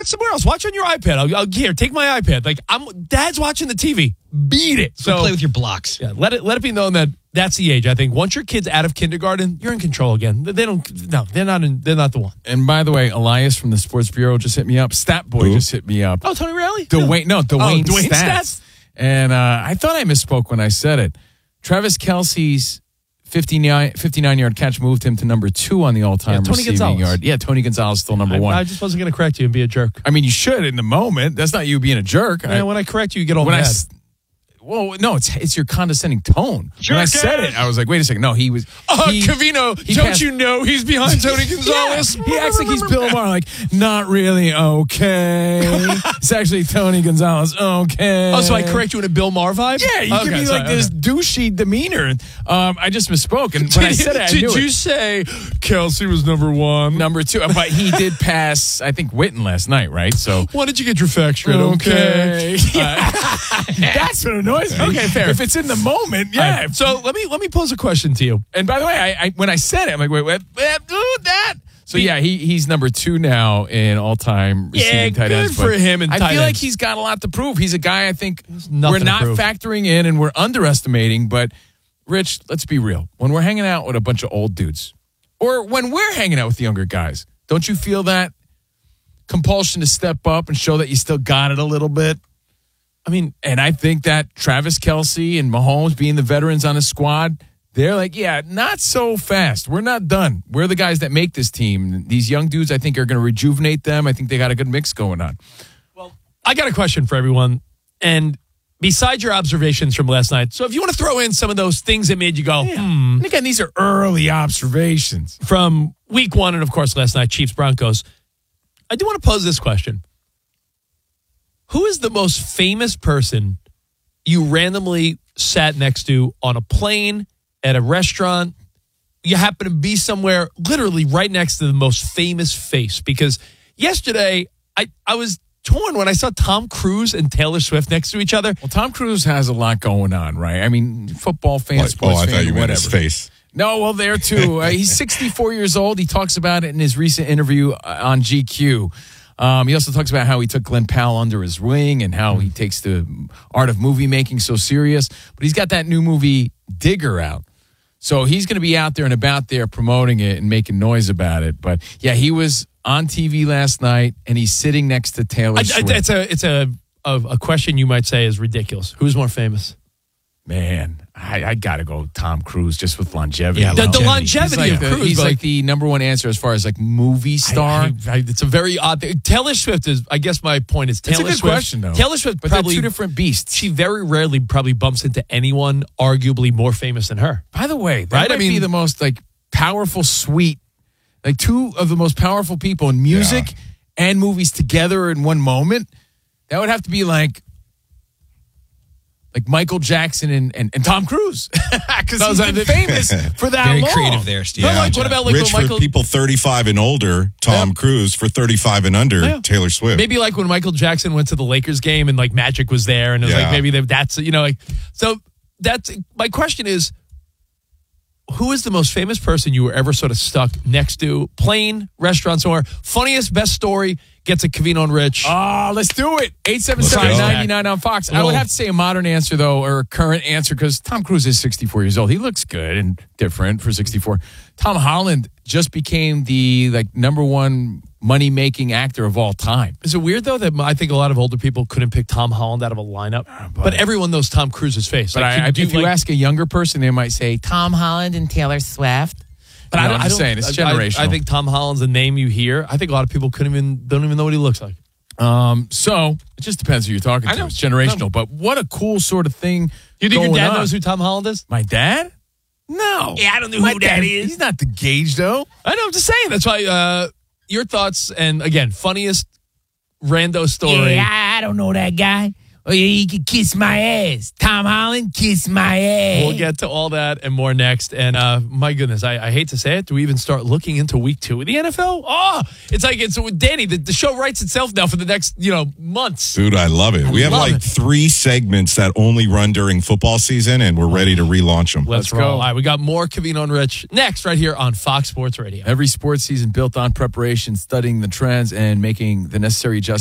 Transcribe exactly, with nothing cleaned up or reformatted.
somewhere else. Watch on your iPad. I'll, I'll here, take my iPad. Like I'm, Dad's watching the T V. Beat it. So So play with your blocks. yeah, let it let it be known that that's the age. I think once your kid's out of kindergarten, you're in control again. They don't. No, they're not. In, they're not the one. And by the way, Elias from the Sports Bureau just hit me up. Stat Boy Who? just hit me up. Oh, Tony Reilly. Dwayne, no, Dwayne, Dwayne Stats. Stats? And uh, I thought I misspoke when I said it. Travis Kelce's fifty-nine, fifty-nine-yard catch moved him to number two on the all-time Yeah, Tony receiving Gonzalez. yard. Yeah, Tony Gonzalez still number I, one. I just wasn't going to correct you and be a jerk. I mean, you should in the moment. That's not you being a jerk. Yeah, I, when I correct you, you get all when I mad. s- well, no, it's it's your condescending tone. When I said it, I was like, wait a second. No, he was. Oh, he, Cavino, he don't passed- you know he's behind Tony Gonzalez? Yeah, he acts like he's Bill Maher, like, not really okay. It's actually Tony Gonzalez, okay. Oh, so I correct you in a Bill Maher vibe? Yeah, you Okay, give me sorry, like this okay. douchey demeanor. Um, I just misspoke. And when I said it, I Did knew you it. say Kelsey was number one? Number two. But he did pass, I think, Witten last night, right? So. Why did you get your facts straight? Okay. That's what annoys me. Okay, fair. If it's in the moment, yeah. All right, so let me let me pose a question to you. And by the way, I, I when I said it, I'm like, wait, wait, wait do that. So yeah, he he's number two now in all time receiving Yeah, tight good ends. for but him in I tight feel like ends. he's got a lot to prove. He's a guy I think nothing we're to not prove. factoring in and we're underestimating. But Rich, let's be real. When we're hanging out with a bunch of old dudes, or when we're hanging out with younger guys, don't you feel that compulsion to step up and show that you still got it a little bit? I mean, and I think that Travis Kelce and Mahomes being the veterans on the squad, they're like, yeah, not so fast. We're not done. We're the guys that make this team. These young dudes, I think, are going to rejuvenate them. I think they got a good mix going on. Well, I got a question for everyone. And besides your observations from last night, so if you want to throw in some of those things that made you go, hmm, And again, these are early observations. from week one and, of course, last night, Chiefs Broncos, I do want to pose this question. Who is the most famous person you randomly sat next to on a plane, at a restaurant? You happen to be somewhere literally right next to the most famous face. Because yesterday, I, I was torn when I saw Tom Cruise and Taylor Swift next to each other. Well, Tom Cruise has a lot going on, right? I mean, football fans, Like, sports oh, I fans, thought you meant whatever. his face. No, well, there too. Uh, he's sixty-four years old. He talks about it in his recent interview uh, on G Q. Um, he also talks about how he took Glenn Powell under his wing and how he takes the art of movie making so serious. But he's got that new movie, Digger, out. So he's going to be out there and about there promoting it and making noise about it. But yeah, he was on T V last night and he's sitting next to Taylor I, I, Swift. it's a it's a, a a question you might say is ridiculous. Who's more famous? Man, I, I got to go Tom Cruise just with longevity. Yeah, the- the alone. longevity He's of like the, Cruise, He's but like like- the number one answer as far as like movie star. I, I, I, it's a very odd thing. Taylor Swift is, I guess my point is It's Taylor a good Swift. question, though. Taylor Swift but probably, they're two different beasts. she very rarely probably bumps into anyone arguably more famous than her. By the way, that Right? might I mean- be the most like powerful suite, like two of the most powerful people in music Yeah. and movies together in one moment. That would have to be like like Michael Jackson and, and, and Tom Cruise because he's been famous for that Very long. creative there, Steve. But Yeah. like, what about like Rich when Michael? for people thirty-five and older, Tom Yeah. Cruise for thirty-five and under, Yeah. Taylor Swift. Maybe like when Michael Jackson went to the Lakers game and like Magic was there and it was Yeah. like maybe they, that's you know like so that's my question is, who is the most famous person you were ever sort of stuck next to, plane, restaurant, somewhere? Funniest, best story gets a Cavino and Rich. Oh, let's do it. eight seven seven, nine nine on Fox. I would have to say a modern answer, though, or a current answer, because Tom Cruise is sixty-four years old. He looks good and different for sixty-four. Tom Holland just became the like number one money-making actor of all time. Is it weird, though, that I think a lot of older people couldn't pick Tom Holland out of a lineup? but everyone knows Tom Cruise's face. But Like, I, can I, do, if you like- ask a younger person, they might say Tom Holland and Taylor Swift. But I I don't- am I just don't- saying, it's I- I- generational. I think Tom Holland's a name you hear. I think a lot of people couldn't even don't even know what he looks like. Um, so it just depends who you're talking I to. know. It's generational. No. But what a cool sort of thing. You think your going dad on. knows who Tom Holland is? My dad? No. Yeah, I don't know My who that dad- is. He's not the Gage, though. I know. I'm just saying. That's why. Uh, your thoughts and again, funniest rando story. Yeah, I, I don't know that guy. Oh, yeah, he could kiss my ass. Tom Holland, kiss my ass. We'll get to all that and more next. And uh, my goodness, I, I hate to say it. Do we even start looking into week two of the N F L? Oh, it's like it's Danny. The, the show writes itself now for the next you know months. Dude, I love it. We have love like it. three segments that only run during football season, and we're ready to relaunch them. Let's, Let's roll. go. All right, we got more Cavino and Rich next right here on Fox Sports Radio. Every sports season built on preparation, studying the trends, and making the necessary adjustments